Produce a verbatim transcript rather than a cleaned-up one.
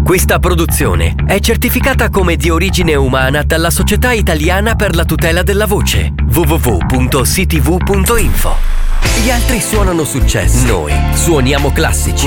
Questa produzione è certificata come di origine umana dalla Società Italiana per la Tutela della Voce w w w punto c t v punto info. Gli altri suonano successo, noi suoniamo classici.